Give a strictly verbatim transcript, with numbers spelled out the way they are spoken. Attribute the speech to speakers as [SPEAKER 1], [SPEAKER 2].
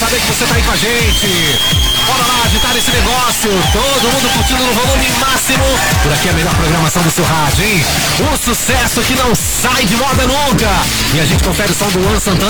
[SPEAKER 1] saber que você tá aí com a gente. Bora lá, agitar esse negócio. Todo mundo curtindo no volume máximo. Por aqui é a melhor programação do seu rádio, hein? Um sucesso que não sai de moda nunca. E a gente confere o som do Luan Santana.